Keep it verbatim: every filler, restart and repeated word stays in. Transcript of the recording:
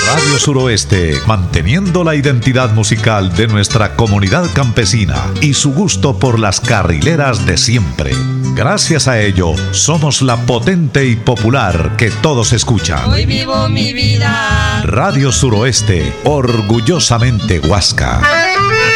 Radio Suroeste, manteniendo la identidad musical de nuestra comunidad campesina y su gusto por las carrileras de siempre. Gracias a ello, somos la potente y popular que todos escuchan. Hoy vivo mi vida. Radio Suroeste, orgullosamente Huasca.